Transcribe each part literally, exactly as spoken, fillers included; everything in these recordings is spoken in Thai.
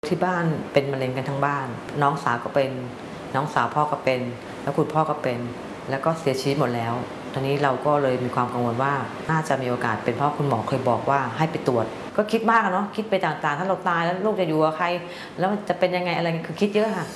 ที่บ้านเป็นมะเร็งกันทั้งบ้านน้องสาวก็เป็นน้องสาวพ่อก็เป็นแล้วคุณพ่อก็เป็นแล้วก็เสียชีวิตหมดแล้วตอนนี้เราก็เลยมีความกังวลว่าน่าจะมีโอกาสเป็นเพราะคุณหมอเคยบอกว่าให้ไปตรวจก็คิดมากเนาะคิดไปต่างๆถ้าเราตายแล้วลูกจะอยู่กับใครแล้วมันจะเป็นยังไงอะไรคือคิดเยอะค่ะ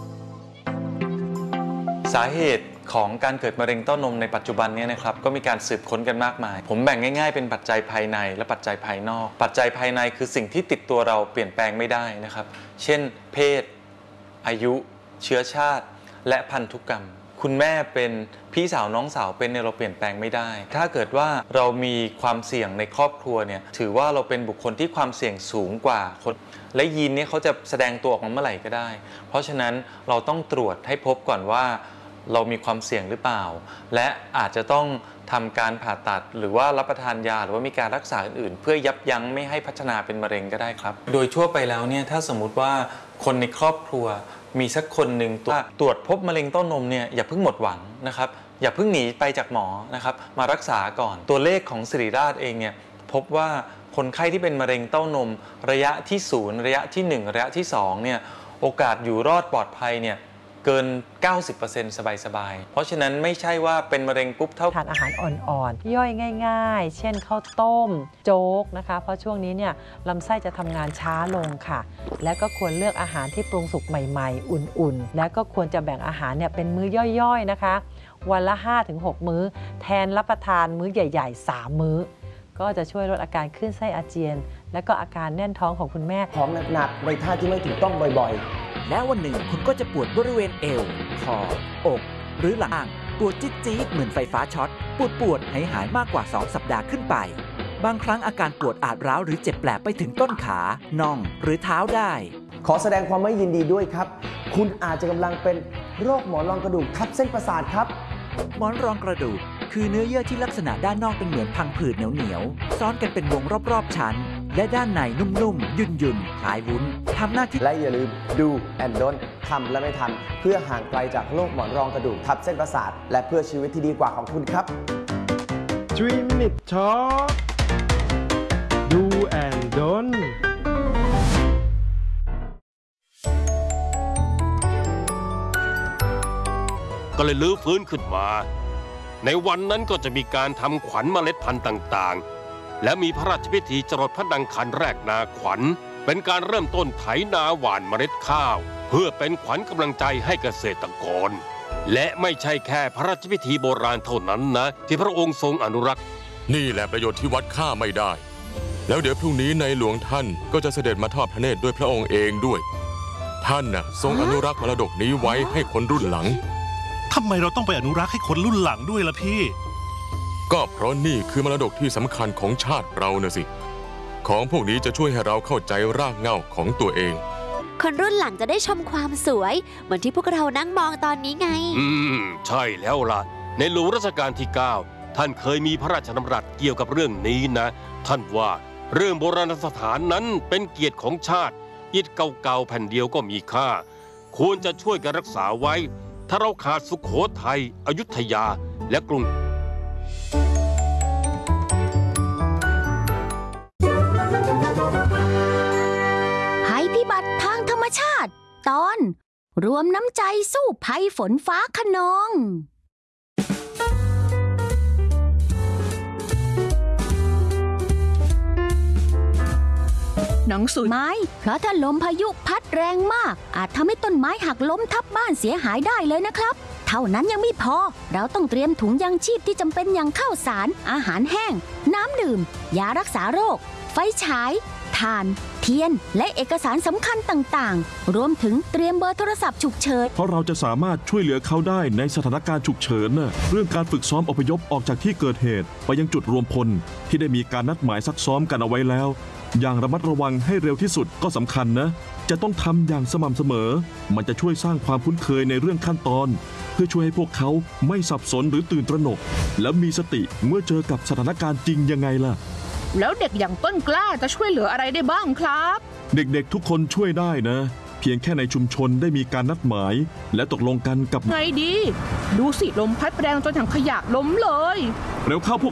สาเหตุของการเกิดมะเร็งเต้านมในปัจจุบันนี้นะครับก็มีการสืบค้นกันมากมายผมแบ่งง่ายๆเป็นปัจจัยภายในและปัจจัยภายนอกปัจจัยภายในคือสิ่งที่ติดตัวเราเปลี่ยนแปลงไม่ได้นะครับเช่นเพศอายุเชื้อชาติและพันธุกรรมคุณแม่เป็นพี่สาวน้องสาวเป็นเนี่ยเราเปลี่ยนแปลงไม่ได้ถ้าเกิดว่าเรามีความเสี่ยงในครอบครัวเนี่ยถือว่าเราเป็นบุคคลที่ความเสี่ยงสูงกว่าคนและยีนนี้เขาจะแสดงตัวออกมาเมื่อไหร่ก็ได้เพราะฉะนั้นเราต้องตรวจให้พบก่อนว่าเรามีความเสี่ยงหรือเปล่าและอาจจะต้องทำการผ่าตัดหรือว่ารับประทานยาหรือว่ามีการรักษาอื่นๆเพื่อยับยั้งไม่ให้พัฒนาเป็นมะเร็งก็ได้ครับโดยทั่วไปแล้วเนี่ยถ้าสมมุติว่าคนในครอบครัวมีสักคนหนึ่งตรวจพบมะเร็งเต้านมเนี่ยอย่าเพิ่งหมดหวังนะครับอย่าเพิ่งหนีไปจากหมอนะครับมารักษาก่อนตัวเลขของศิริราชเองเนี่ยพบว่าคนไข้ที่เป็นมะเร็งเต้านมระยะที่ศูนย์ระยะที่หนึ่งระยะที่สองเนี่ยโอกาสอยู่รอดปลอดภัยเนี่ยเกิน เก้าสิบเปอร์เซ็นต์ สบายๆเพราะฉะนั้นไม่ใช่ว่าเป็นมะเร็งปุ๊บเท่าทานอาหารอ่อนๆย่อยง่ายๆเช่นข้าวต้มโจ๊กนะคะเพราะช่วงนี้เนี่ยลำไส้จะทำงานช้าลงค่ะและก็ควรเลือกอาหารที่ปรุงสุกใหม่ๆอุ่นๆและก็ควรจะแบ่งอาหารเนี่ยเป็นมื้อย่อยๆนะคะวันละ ห้าถึงหก มื้อแทนรับประทานมื้อใหญ่ๆสามมื้อก็จะช่วยลดอาการคลื่นไส้อาเจียนและก็อาการแน่นท้องของคุณแม่ของหนักๆในท่าที่ไม่ถูกต้องบ่อยๆและวันหนึ่งคุณก็จะปวดบริเวณเอวคออกหรือหลังปวดจี๊ดๆเหมือนไฟฟ้าช็อตปวดปวดให้หายมากกว่าสองสัปดาห์ขึ้นไปบางครั้งอาการปวดอาจร้าวหรือเจ็บแปลบไปถึงต้นขาน่องหรือเท้าได้ขอแสดงความไม่ยินดีด้วยครับคุณอาจจะกำลังเป็นโรคหมอนรองกระดูกทับเส้นประสาทครับหมอนรองกระดูกคือเนื้อเยื่อที่ลักษณะด้านนอกเป็นเหมือนพังผืดเหนียวๆซ้อนกันเป็นวงรอบๆชั้นและด้านในนุ่มๆยุ่นๆคล้ายวุ้นทำหน้าที่และอย่าลืมดูแอนด์ดอนทำและไม่ทำเพื่อห่างไกลจากโรคหมอนรองกระดูกทับเส้นประสาทและเพื่อชีวิตที่ดีกว่าของคุณครับทรี minute talk do and don't ก็เลยลื้อฟื้นขึ้นมาในวันนั้นก็จะมีการทำขวัญเมล็ดพันธุ์ต่างๆและมีพระราชพิธีจรดพระดังขันแรกนาขวัญเป็นการเริ่มต้นไถนาหว่านเมล็ดข้าวเพื่อเป็นขวัญกำลังใจให้เกษตรกรและไม่ใช่แค่พระราชพิธีโบราณเท่านั้นนะที่พระองค์ทรงอนุรักษ์นี่แหละประโยชน์ที่วัดค่าไม่ได้แล้วเดี๋ยวพรุ่งนี้ในหลวงท่านก็จะเสด็จมาทอดพระเนตรด้วยพระองค์เองด้วยท่านน่ะทรงอนุรักษ์มรดกนี้ไว้ให้คนรุ่นหลังทำไมเราต้องไปอนุรักษ์ให้คนรุ่นหลังด้วยล่ะพี่ก็เพราะนี่คือมรดกที่สำคัญของชาติเราน่ะสิของพวกนี้จะช่วยให้เราเข้าใจรากเหง้าของตัวเองคนรุ่นหลังจะได้ชมความสวยเหมือนที่พวกเรานั่งมองตอนนี้ไงอืมใช่แล้วล่ะในหลวงรัชกาลที่เก้าท่านเคยมีพระราชดำรัสเกี่ยวกับเรื่องนี้นะท่านว่าเรื่องโบราณสถานนั้นเป็นเกียรติของชาติอิฐเก่าๆแผ่นเดียวก็มีค่าควรจะช่วยกันรักษาไว้ถ้าเราขาดสุโขทัยอยุธยาและกรุงภัยพิบัติทางธรรมชาติตอนรวมน้ำใจสู้ภัยฝนฟ้าคะนองหนังสือไม้เพราะถ้าลมพายุพัดแรงมากอาจทำให้ต้นไม้หักล้มทับบ้านเสียหายได้เลยนะครับเท่านั้นยังไม่พอเราต้องเตรียมถุงยังชีพที่จำเป็นอย่างข้าวสารอาหารแห้งน้ำดื่มยารักษาโรคไฟฉายถ่านเทียนและเอกสารสำคัญต่างๆรวมถึงเตรียมเบอร์โทรศัพท์ฉุกเฉินเพราะเราจะสามารถช่วยเหลือเขาได้ในสถานการณ์ฉุกเฉินน่ะเรื่องการฝึกซ้อมอพยพออกจากที่เกิดเหตุไปยังจุดรวมพลที่ได้มีการนัดหมายซักซ้อมกันเอาไว้แล้วอย่างระมัดระวังให้เร็วที่สุดก็สำคัญนะจะต้องทำอย่างสม่ำเสมอมันจะช่วยสร้างความคุ้นเคยในเรื่องขั้นตอนเพื่อช่วยให้พวกเขาไม่สับสนหรือตื่นตระหนกและมีสติเมื่อเจอกับสถานการณ์จริงยังไงล่ะแล้วเด็กอย่างต้นกล้าจะช่วยเหลืออะไรได้บ้างครับเด็กๆทุกคนช่วยได้นะเพียงแค่ในชุมชนได้มีการนัดหมายและตกลงกันกับไงดีดูสิลมพัดแรงจนถังขยะล้มเลยเร็วเข้าพวก